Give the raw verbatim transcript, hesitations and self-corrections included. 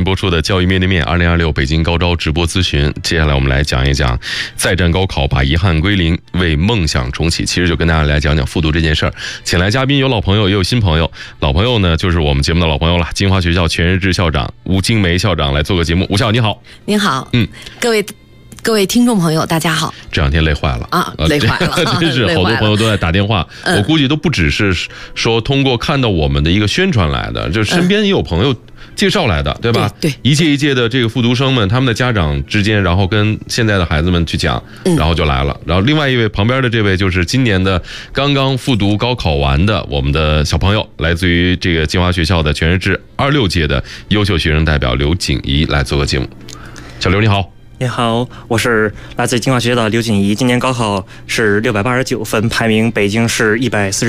播出的教育面对面二零二六北京高招直播咨询。接下来我们来讲一讲再战高考，把遗憾归零，为梦想重启。其实就跟大家来讲讲复读这件事儿。请来嘉宾有老朋友也有新朋友，老朋友呢就是我们节目的老朋友了，金华学校全日制校长吴金梅校长来做个节目。吴校你好。 您好。 嗯， 各位各位听众朋友大家好。 这两天累坏了啊，累坏了， 真是好多朋友都在打电话、嗯、我估计都不只是说通过看到我们的一个宣传来的，就身边也有朋友介绍来的、嗯、对吧？ 对，对， 一届一届的这个复读生们，他们的家长之间，然后跟现在的孩子们去讲，然后就来了、嗯、然后另外一位旁边的这位就是今年的刚刚复读高考完的我们的小朋友，来自于这个金华学校的全日制二六届的优秀学生代表刘景怡来做个节目。小刘你好。 你好，我是来自金华学校的刘锦怡，今年高考是六百八十九分，排名北京市一百四十。